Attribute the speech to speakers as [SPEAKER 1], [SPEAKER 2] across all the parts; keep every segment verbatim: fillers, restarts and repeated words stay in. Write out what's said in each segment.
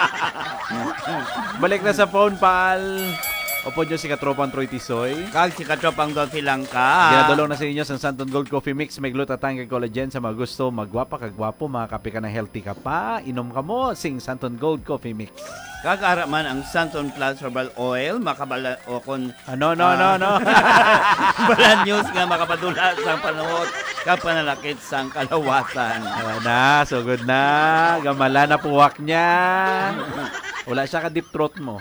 [SPEAKER 1] Balik na sa phone, pal. Opo nyo si Katropang Troy Tisoy.
[SPEAKER 2] Kag si Katropang Don silang ka.
[SPEAKER 1] Ginadulong na sa inyo sa Santon Gold Coffee Mix. May glutatang kag collagen sa mga gusto. Magwapa kag gwapo. Makakape ka na healthy ka pa. Inom ka mo. Sing Santon Gold Coffee Mix.
[SPEAKER 2] Kag ara man ang Santon Plus Herbal Oil. Makabala o kon...
[SPEAKER 1] Ano, no, no, no.
[SPEAKER 2] Bala news nga makapadula sa panuot. Kag panalakit sang kalawasan.
[SPEAKER 1] Ayan na. So good na. Gamala na puwak niya. Wala siya ka deep throat mo.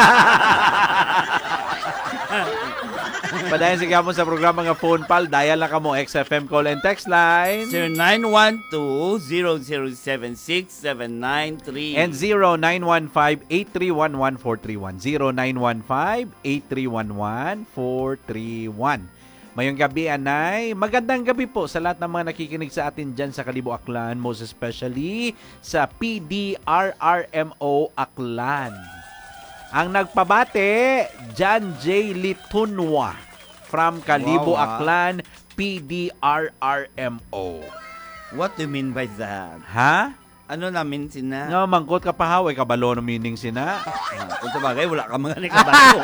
[SPEAKER 1] Padayon sige mo sa programa nga phone pal, dial na ka mo X F M call and text line
[SPEAKER 2] zero nine one two, zero zero seven six, seven nine three
[SPEAKER 1] and zero nine one five, eight three one one, four three one zero nine one five, eight three one one, four three one. Mayong gabi, anay. Magandang gabi po sa lahat ng mga nakikinig sa atin dyan sa Kalibo Aklan, most especially sa P D R R M O Aklan. Ang nagpabate, John J. Litunwa from Kalibo
[SPEAKER 2] Wow, ah.
[SPEAKER 1] Aklan, P D R R M O.
[SPEAKER 2] What do you mean by that?
[SPEAKER 1] Ha?
[SPEAKER 2] Ano namin sina?
[SPEAKER 1] No, mangkot ka pa haway, kabalo no meaning sina.
[SPEAKER 2] Ah, kung sabagay, wala ka mga nikabato.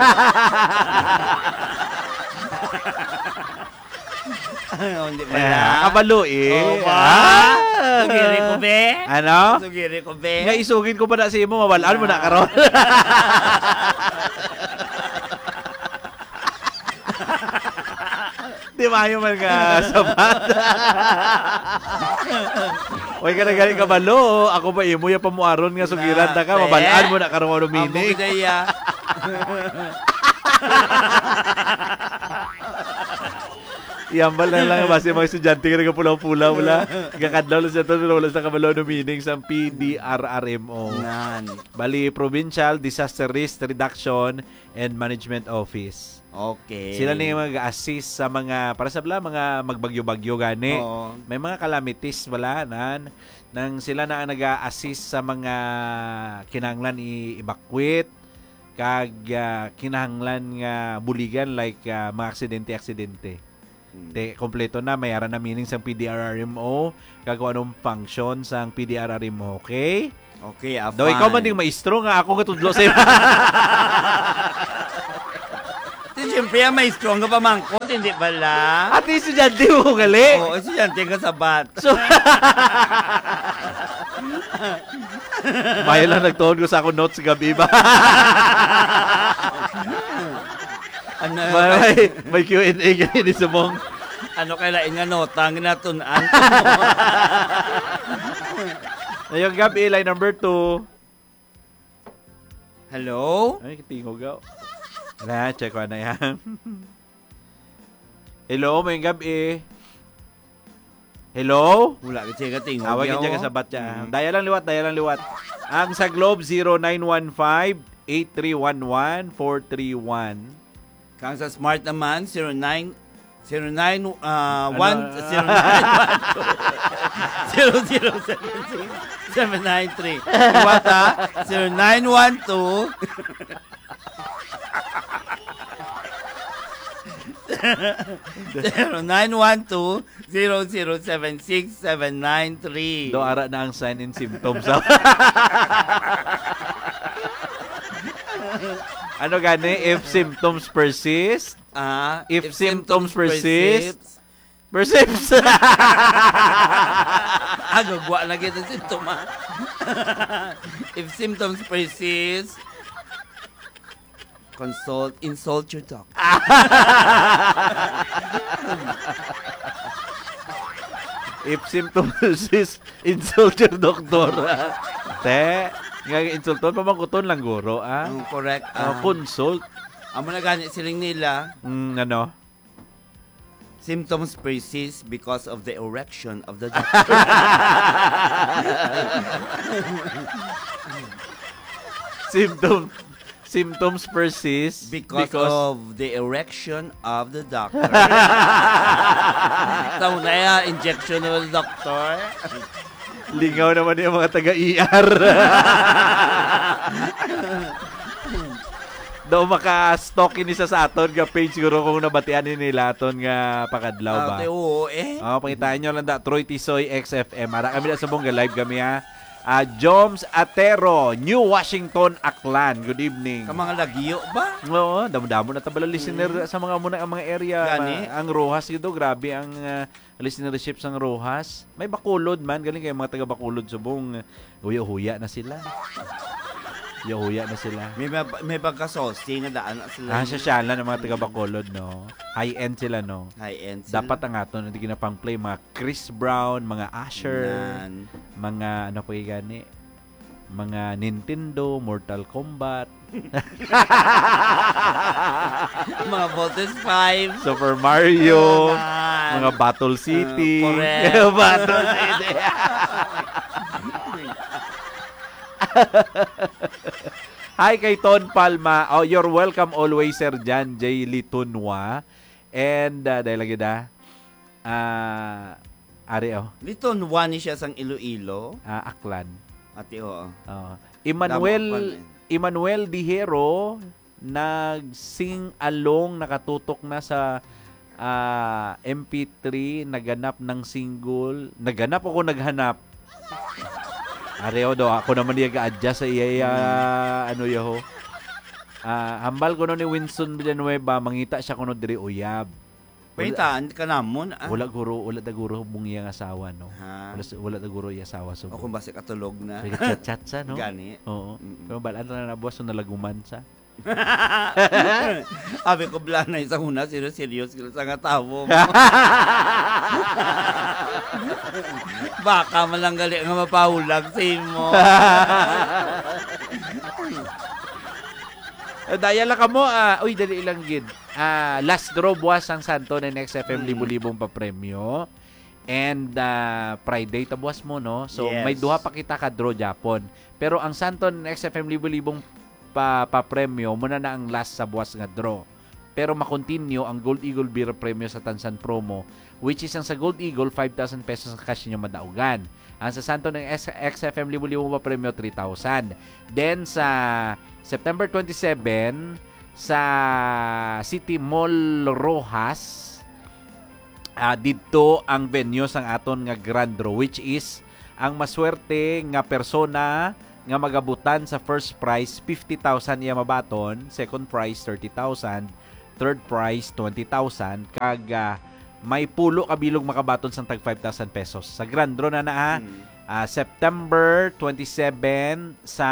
[SPEAKER 2] Oh, hindi ba
[SPEAKER 1] Eh,
[SPEAKER 2] na?
[SPEAKER 1] kabalo eh.
[SPEAKER 2] Oh, ba?
[SPEAKER 1] Ah?
[SPEAKER 2] Sugiri ko, be?
[SPEAKER 1] Ano?
[SPEAKER 2] Sugiri ko, be?
[SPEAKER 1] Nga isugin ko pa na sa imo, mawalaan mo na karon. Di mayo man ka sabat. Oy ka na galing kabalo. Ako ba imo ya pamuaron nga sugiran ta ka, mabalaan mo na karon ano
[SPEAKER 2] Amo
[SPEAKER 1] meaning.
[SPEAKER 2] gidaya.
[SPEAKER 1] Iyambal na lang base mga estudyante ka nagapulaw-pulaw wala. Gakadlaw lang sa to wala sa kabalo no meaning sa P D R R M O.
[SPEAKER 2] Nan.
[SPEAKER 1] Bali Provincial Disaster Risk Reduction and Management Office.
[SPEAKER 2] Okay.
[SPEAKER 1] Sila na yung mag-assist sa mga, para sa bala, mga magbagyo-bagyo gani.
[SPEAKER 2] Oo.
[SPEAKER 1] May mga calamities wala nan nang sila na ang nag-assist sa mga kinahanglan i-evacuate kag uh, kinahanglan nga buligan like uh, mga aksidente-aksidente. Te kompleto na mayara na meaning sa P D R R M O kag kung anong function sang P D R R M O, okay?
[SPEAKER 2] Okay, afan.
[SPEAKER 1] Daw ikaw man ding maestro nga ako nga tudlo sa
[SPEAKER 2] Siyempre, may strong ka pa mangkot, hindi pala.
[SPEAKER 1] At estudyante mo gali.
[SPEAKER 2] Oo, estudyante ka sa bat.
[SPEAKER 1] So, Maya lang nagtuon ko sa ako notes gabi ba?
[SPEAKER 2] Ano,
[SPEAKER 1] may, may Q and A ganyan sa mong.
[SPEAKER 2] ano kailain nga nota, ang ginatunan.
[SPEAKER 1] Ngayong gabi, line number two.
[SPEAKER 2] Hello?
[SPEAKER 1] Ay, kitingog ako. Na, check ko na yan. Hello, may gabi. Hello?
[SPEAKER 2] Wala ka siya katingog.
[SPEAKER 1] Awag ka dyan ka sa batya. Daya lang liwat, daya lang liwat. Ang sa Globe, zero nine one five, eight three one one, four three one.
[SPEAKER 2] Kang sa Smart naman, zero nine, zero nine, uh,
[SPEAKER 1] Ano?
[SPEAKER 2] one, zero nine one two, zero zero seven six, seven nine three. What ha? zero nine one two, zero nine one two, zero zero seven six, seven nine three.
[SPEAKER 1] Do ara na ang sign and symptoms. Ano gani? If symptoms persist,
[SPEAKER 2] Ah,
[SPEAKER 1] if, symptoms, persist,
[SPEAKER 2] persist,
[SPEAKER 1] persist.
[SPEAKER 2] agagwa na kita simptoma. If symptoms persist, consult, insult your doctor.
[SPEAKER 1] If symptoms persist, insult your doctor. Te, nga insulton pa man kuton lang guro, ah.
[SPEAKER 2] Mm, correct.
[SPEAKER 1] Uh,
[SPEAKER 2] Ah,
[SPEAKER 1] consult.
[SPEAKER 2] amo na ganit siling nila.
[SPEAKER 1] Mm, ano?
[SPEAKER 2] Symptoms persist because of the erection of the doctor.
[SPEAKER 1] Symptom symptoms persist
[SPEAKER 2] Because, of the erection of the doctor. Tao na ya, injection of the doctor.
[SPEAKER 1] lingaw naman yung mga taga-E R. Daw maka-stalk ini sa aton nga page siguro kung nabatian ni nila aton nga pakadlaw ba.
[SPEAKER 2] Ah, oo, eh.
[SPEAKER 1] Oh, pangitaan nyo lang da Troy Tisoy X F M. Ara kami na sa mong live kami ha. Uh, Joms Atero, New Washington, Aklan. Good evening.
[SPEAKER 2] Ka mga lagyo ba?
[SPEAKER 1] Oo, damo-damo na tabala listener mm. sa mga muna ang mga area.
[SPEAKER 2] Gani?
[SPEAKER 1] Ma, ang Rojas ito, grabe ang uh, listenership sa Rojas. May Bacolod man, galing kayo mga taga Bacolod subong. Huya-huya na sila. Huya-huya na sila.
[SPEAKER 2] May may pagkasosi nga daan na sila.
[SPEAKER 1] Ah, sasyalan ng mga taga Bacolod, no. High-end sila, no.
[SPEAKER 2] High-end sila.
[SPEAKER 1] Dapat ang ato hindi na pang play mga Chris Brown, mga Asher,
[SPEAKER 2] Nan.
[SPEAKER 1] mga ano pa gani, mga Nintendo, Mortal Kombat,
[SPEAKER 2] mga Voltes five,
[SPEAKER 1] Super Mario,
[SPEAKER 2] Nan.
[SPEAKER 1] mga Battle City,
[SPEAKER 2] uh,
[SPEAKER 1] Battle City. Hi kay Ton Palma. Oh, you're welcome always, Sir Jan J. Litunwa. And uh, dahil lagi da, uh, ari oh.
[SPEAKER 2] Litunwa ni siya sang Iloilo.
[SPEAKER 1] Uh, Aklan.
[SPEAKER 2] Ati oo.
[SPEAKER 1] Uh, Emmanuel Emmanuel Dihero nag-sing along, nakatutok na sa uh, M P three, naganap ng single. Naganap ako naghanap. Areo do, ako naman niya ga-adjust sa iya, uh, ano yaho. Uh, hambal ko no ni Winston Villanueva, mangita siya kuno diri uyab.
[SPEAKER 2] Paitaan ka namon. Ah.
[SPEAKER 1] Wala guro, wala da guro hubong iyang asawa, no.
[SPEAKER 2] Ha?
[SPEAKER 1] Wala, wala da guro iya asawa so.
[SPEAKER 2] O kung basi katulog na.
[SPEAKER 1] Chat-chat sa, no.
[SPEAKER 2] Gani.
[SPEAKER 1] Oo. Pero balaan na nabuwas so nalaguman sa.
[SPEAKER 2] Abi ko blanay sa una, serious ko sa nga tawo mo. Baka malang gali nga mapahulag sa imo.
[SPEAKER 1] Daya lang ka mo, uh, uy, dali ilang gid. Uh, last draw buwas ang Santo ng X F M, mm. libo-libong pa premyo. And uh, Friday tabuas mo, no? So, yes. May duha pa kita ka draw Japon. Pero ang Santo ng X F M, libo-libong pa, pa premyo, muna na ang last sa buwas nga draw. Pero makontinue ang Gold Eagle Beer Premyo sa Tansan Promo, which is ang sa Gold Eagle, five thousand pesos ang cash nyo madaugan. Ang sa Santo ng X F M, libo-libo pa premyo, three thousand. Then sa September twenty-seven, sa City Mall Rojas, uh, dito ang venue sang aton nga Grand Draw, which is ang maswerte nga persona nga magabutan sa first prize, fifty thousand iya mabaton, second prize, thirty thousand, third prize, twenty thousand, kag uh, may pulo kabilog makabaton sang tag five thousand pesos. Sa Grand Draw na na ha, hmm. uh, September twenty-seven sa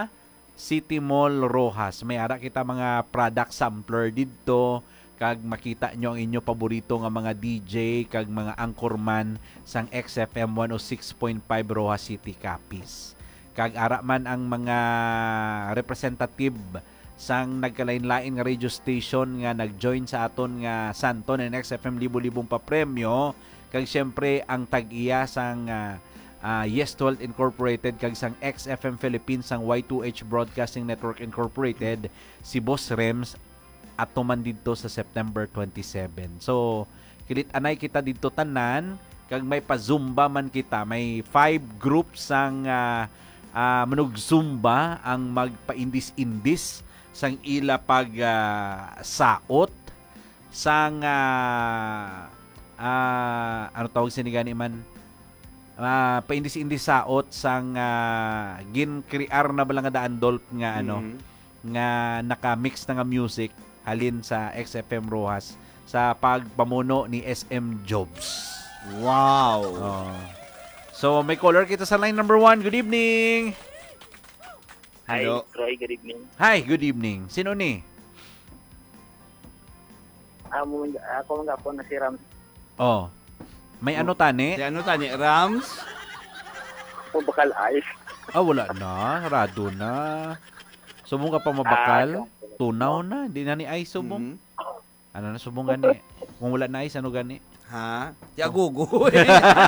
[SPEAKER 1] City Mall Rojas. May ara kita mga product sampler dito, kag makita nyo ang inyo paborito nga mga D J kag mga anchorman sang X F M one oh six point five Rojas City Capiz. Kag ara man ang mga representative sang nagkalain-lain nga radio station nga nag-join sa aton nga Santo ng X F M, libo-libong pa premyo. Kag syempre ang tag-iya sang uh, uh, Yes twelve Incorporated kag sang X F M Philippines sang Y two H Broadcasting Network Incorporated, si Boss Rems at tuman dito sa September twenty-seven. So kilit anay kita dito tanan, kag may pa Zumba man kita, may five groups sang uh, uh, manug Zumba ang magpa-indis-indis sang ila pag uh, saot sang uh, uh, ano tawag sinigani man uh, paindis-indis saot sang uh, gin-crear na bala nga daan dolp nga ano mm-hmm. nga naka-mix na nga music halin sa X F M Rojas sa pagpamuno ni S M Jobs.
[SPEAKER 2] Wow.
[SPEAKER 1] Oh. So may caller kita sa line number one. Good evening.
[SPEAKER 3] Hi,
[SPEAKER 2] hello.
[SPEAKER 3] Troy. Good evening.
[SPEAKER 1] Hi, good evening. Sino ni?
[SPEAKER 3] Um, ako nga po na si Rams.
[SPEAKER 1] Oh. May ano tani?
[SPEAKER 2] Si ano tani? Rams?
[SPEAKER 3] O bakal ayos.
[SPEAKER 1] Ah, wala na. Rado na. Subong ka pa mabakal? Tunaw na. Di na ni ice subong. Mm-hmm. Ano na subong gani? Kung wala na ice, ano gani?
[SPEAKER 2] Ha? Di agogo eh.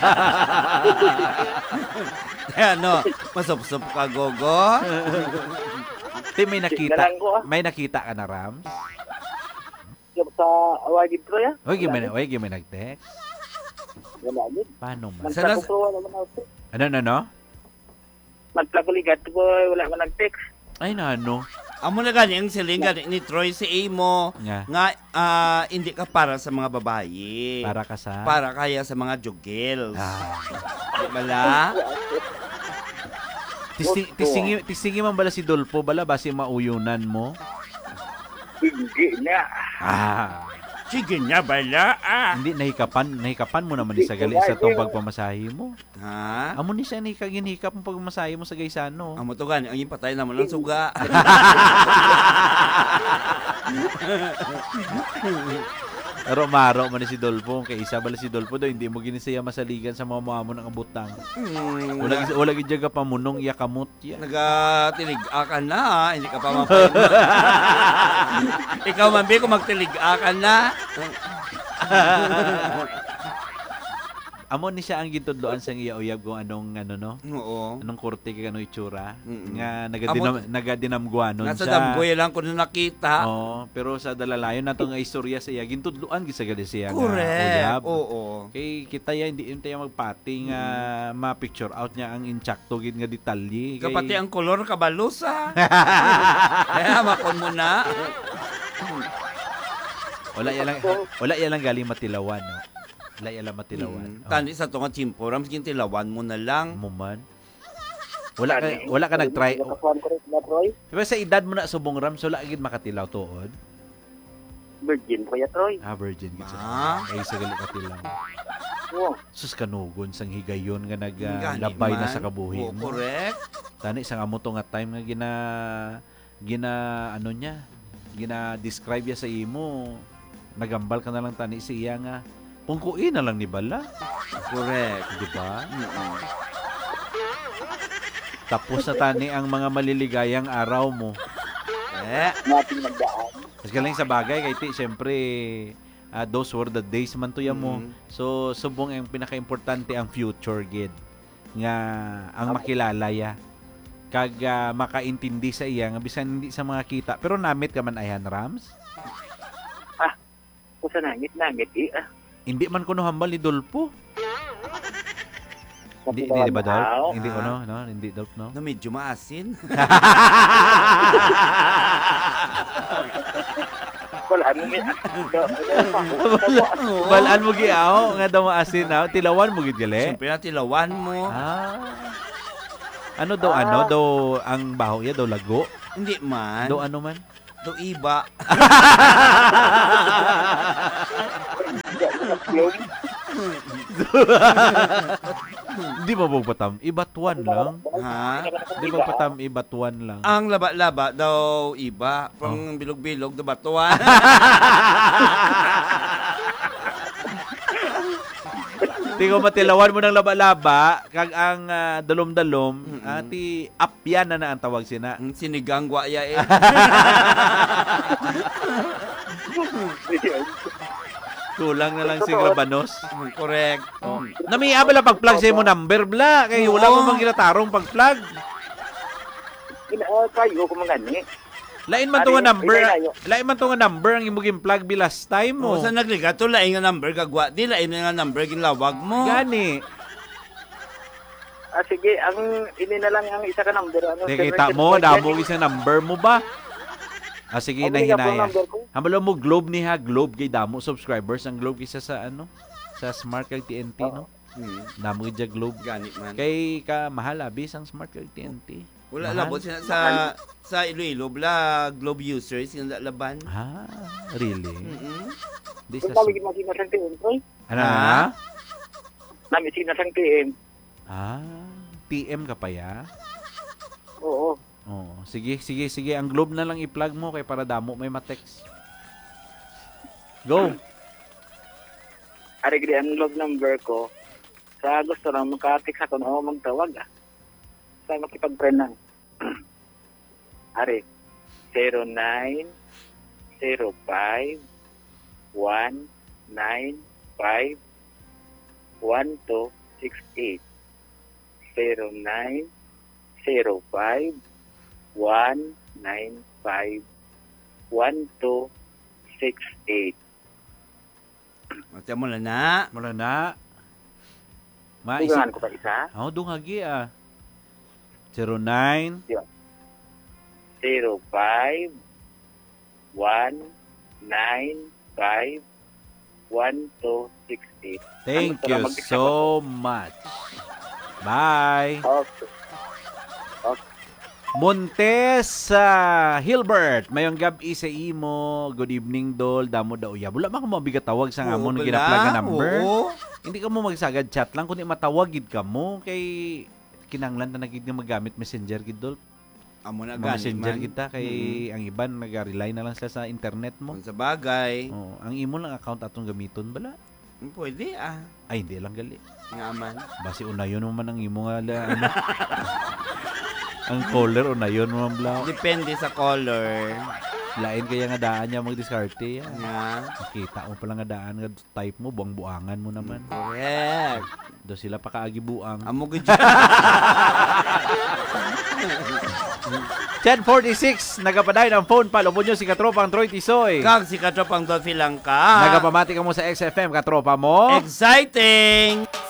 [SPEAKER 2] Ano? Masop-sop ka gogo?
[SPEAKER 1] Di may nakita. May nakita ka na, Rams?
[SPEAKER 3] Sa awagid ko ya?
[SPEAKER 1] Huwag yung may, huwag yung may nag-text.
[SPEAKER 3] Wala din.
[SPEAKER 1] Paano man?
[SPEAKER 2] Sana...
[SPEAKER 1] Ano, ano, ano?
[SPEAKER 3] Magplaguligat ko, wala ko nag-text.
[SPEAKER 1] Ay, na ano?
[SPEAKER 2] Amo na gani ang siling gani ni Troy si Amo
[SPEAKER 1] nga,
[SPEAKER 2] nga uh, hindi ka para sa mga babae.
[SPEAKER 1] Para ka sa?
[SPEAKER 2] Para kaya sa mga jugels.
[SPEAKER 1] Ah.
[SPEAKER 2] Di bala?
[SPEAKER 1] Tising,
[SPEAKER 3] Gusto.
[SPEAKER 1] tisingi, tisingi man bala si Dolpo, bala basi mauyunan mo?
[SPEAKER 3] Hindi na.
[SPEAKER 1] Ah,
[SPEAKER 2] Sige na, bala, ah.
[SPEAKER 1] hindi, nahikapan, nahikapan mo naman ni sa gali sa tong pagpamasahe mo.
[SPEAKER 2] Ha?
[SPEAKER 1] Amo ni siya ni kaginhikap ang pagmamasahe mo sa Gaisano.
[SPEAKER 2] Amo to gani, ang ipatay naman ng suga.
[SPEAKER 1] Aro-maro man ni si Dolpo, kay isa bala si Dolpo daw hindi mo ginisaya masaligan sa mga mga mo ng abutang.
[SPEAKER 2] Hmm,
[SPEAKER 1] Wala gid wala gid jaga pamunong iya kamot ya.
[SPEAKER 2] Nagatilig-a ka na, hindi ka pa mapayag. Ikaw man, Bi, kung magtilig-a ka na.
[SPEAKER 1] Amo ni siya ang gitudloan sa iya uyab kung anong ano no.
[SPEAKER 2] Oo.
[SPEAKER 1] Anong korte kay ano itsura
[SPEAKER 2] Mm-mm.
[SPEAKER 1] nga nagadinam nagadinamguanon
[SPEAKER 2] Nasa
[SPEAKER 1] siya.
[SPEAKER 2] damgoy lang ko na nakita.
[SPEAKER 1] Oo, pero sa dalalayon nato nga istorya sa iya gintudloan gid sa gali siya nga
[SPEAKER 2] Correct.
[SPEAKER 1] uyab.
[SPEAKER 2] Oo.
[SPEAKER 1] Kay kita ya hindi hindi tayo magpati nga ma-picture out niya ang insakto gid nga detalye. Kay,
[SPEAKER 2] Kapati ang kolor kabalus, ha? Kaya makon mo na.
[SPEAKER 1] wala ya lang wala ya lang galing Matilawan no. Wala ya lang Matilawan.
[SPEAKER 2] Hmm. Tani sa to nga chimporam, sige tilawan mo na lang.
[SPEAKER 1] Mo man. Wala ka wala ka nag-try.
[SPEAKER 3] Nakakuhan ko rin na, Troy.
[SPEAKER 1] Pero sa edad mo na subong ram so wala gid makatilaw tuod.
[SPEAKER 3] Virgin ko ya, Troy.
[SPEAKER 1] Ah, virgin gid
[SPEAKER 2] Ah.
[SPEAKER 1] sa. Ay sa gali katilaw.
[SPEAKER 3] Oo.
[SPEAKER 1] Sus kanugon sang higayon nga
[SPEAKER 2] Gani
[SPEAKER 1] naglabay na
[SPEAKER 2] man.
[SPEAKER 1] sa kabuhi
[SPEAKER 2] Oo,
[SPEAKER 1] mo.
[SPEAKER 2] correct.
[SPEAKER 1] Tani sa amo to nga time nga gina gina ano niya, gina describe ya sa imo. Nagambal ka na lang tani siya nga pungkuin na lang ni bala,
[SPEAKER 2] Correct.
[SPEAKER 1] di ba?
[SPEAKER 2] Mm-mm.
[SPEAKER 1] Tapos na tani ang mga maliligayang araw mo.
[SPEAKER 2] Eh,
[SPEAKER 3] Nating nagdaan.
[SPEAKER 1] Mas galing sa bagay kay ti syempre ah, those were the days man to ya mo.
[SPEAKER 2] Mhm.
[SPEAKER 1] So subong ang pinaka-importante ang future gid nga ang makilala ya kag ah, makaintindi sa iya nga bisan hindi sa mga kita pero namit ka man ayan Rams.
[SPEAKER 3] Kung sa nangit-nangit, eh, ah.
[SPEAKER 1] Hindi man kuno hambal ni Dolpo. Hindi,
[SPEAKER 3] Kapila
[SPEAKER 1] hindi ba Dolp?
[SPEAKER 3] Wow.
[SPEAKER 1] Hindi ko
[SPEAKER 2] Ah.
[SPEAKER 1] no, no, hindi Dolp no.
[SPEAKER 2] na medyo maasin.
[SPEAKER 3] Wala mo may...
[SPEAKER 1] Balaan mo giaw nga daw maasin na tilawan mo gid gali.
[SPEAKER 2] Siyempre na tilawan mo.
[SPEAKER 1] Ah. Ano daw ano daw ang baho ya daw lago?
[SPEAKER 2] Hindi man.
[SPEAKER 1] Daw ano man?
[SPEAKER 2] Do iba.
[SPEAKER 1] Di ba patam ibatuan lang?
[SPEAKER 2] Ha?
[SPEAKER 1] Di ba patam ibatuan lang?
[SPEAKER 2] Ang laba-laba daw iba. Pang bilog-bilog do batuan.
[SPEAKER 1] Di ko matilawan mo ng laba-laba kag ang ah, dalom-dalom
[SPEAKER 2] Mm-mm.
[SPEAKER 1] ati apyan na na ang tawag sina.
[SPEAKER 2] Ang sinigang ya eh.
[SPEAKER 1] Kulang na lang sing labanos.
[SPEAKER 2] Correct.
[SPEAKER 1] Oh. Namiya bala pag-plug sa mo number bla kay wala
[SPEAKER 2] Oo.
[SPEAKER 1] mo mang ginatarong pag-plug.
[SPEAKER 3] Kayo ko mga ni.
[SPEAKER 1] Lain man to nga
[SPEAKER 3] Ari,
[SPEAKER 1] number.
[SPEAKER 3] ilayo.
[SPEAKER 1] Lain man to nga number ang imong plug bi last time mo.
[SPEAKER 2] Mo sa nagliga to lain nga number kagwa. Di lain nga number ginlawag mo.
[SPEAKER 1] Gani.
[SPEAKER 3] Ah, sige, ang ini na lang ang isa ka number. Ano,
[SPEAKER 1] Di kita mo damo isang number mo ba? Ah sige na hinaya. Hambalo mo Globe ni ha, Globe kay damo subscribers ang Globe kisa sa ano? Sa Smart kag T N T no.
[SPEAKER 2] Hmm.
[SPEAKER 1] Damo gid Globe.
[SPEAKER 2] Gani man.
[SPEAKER 1] Kay ka mahal abis ang Smart kag T N T.
[SPEAKER 2] Wala
[SPEAKER 1] Mahal.
[SPEAKER 2] labot sa sa, sa Iloilo bla Globe users yung laban.
[SPEAKER 1] Ah, really?
[SPEAKER 2] Mm-mm.
[SPEAKER 1] This
[SPEAKER 3] Kung
[SPEAKER 1] is
[SPEAKER 3] tawagin mo sinasang T M, Troy.
[SPEAKER 1] ano
[SPEAKER 2] Ha?
[SPEAKER 1] na?
[SPEAKER 3] Namin sinasang T M.
[SPEAKER 1] Ah, T M ka pa ya?
[SPEAKER 3] Oo.
[SPEAKER 1] Oh, sige, sige, sige. Ang Globe na lang i-plug mo kay para damo may ma-text. Go.
[SPEAKER 3] Ari, gidi ang log number ko. Sa gusto lang makatext ako na ako magtawag, ah. Sa makipag-friend na. Ari, zero nine zero five one nine five one two six eight zero nine zero five one nine five one two six eight.
[SPEAKER 2] Mati mo na na.
[SPEAKER 1] Mula na. Ma
[SPEAKER 3] Tugangan
[SPEAKER 1] isip.
[SPEAKER 3] ko pa isa.
[SPEAKER 1] Oh, dungagi ah. zero nine
[SPEAKER 3] zero five one nine five one two six eight.
[SPEAKER 1] Thank
[SPEAKER 3] Ano,
[SPEAKER 1] you
[SPEAKER 3] mag-text
[SPEAKER 1] so much. Bye.
[SPEAKER 3] Okay. Okay.
[SPEAKER 1] Montes sa Hilbert, mayong gabi sa imo. Good evening, Dol. Damo daw ya. Wala man ko mabigat tawag sa nga mo
[SPEAKER 2] Oo,
[SPEAKER 1] na
[SPEAKER 2] bala.
[SPEAKER 1] ginaplag nga number.
[SPEAKER 2] Oo.
[SPEAKER 1] Hindi ka mo magsagad chat lang kundi matawagid ka mo kay kinanglan na nagid nga magamit messenger gid, Dol.
[SPEAKER 2] Amo na
[SPEAKER 1] Mga
[SPEAKER 2] gani
[SPEAKER 1] messenger
[SPEAKER 2] man.
[SPEAKER 1] kita kay ang iban nag-rely na lang sila sa internet mo.
[SPEAKER 2] Kung sa bagay,
[SPEAKER 1] Oh, ang imo lang account atong gamiton bala.
[SPEAKER 2] pwede ah.
[SPEAKER 1] Ay, hindi lang gali.
[SPEAKER 2] Nga man.
[SPEAKER 1] Basi unayon naman ang imo nga la, ano. Ang caller unayon mo man bla.
[SPEAKER 2] Depende sa color.
[SPEAKER 1] Lain kaya nga daan niya mag-diskarte ya.
[SPEAKER 2] Nga.
[SPEAKER 1] Nakita mo pala nga daan nga type mo, buang-buangan mo naman.
[SPEAKER 2] Correct.
[SPEAKER 1] Do sila pa kaagi buang.
[SPEAKER 2] Amo gud.
[SPEAKER 1] ten forty-six, nagapaday ng phone pa. Lupon nyo si Katropang Troy Tisoy.
[SPEAKER 2] Kag si Katropang Dolphy lang ka.
[SPEAKER 1] Nagapamati ka mo sa X F M, Katropa mo.
[SPEAKER 2] Exciting!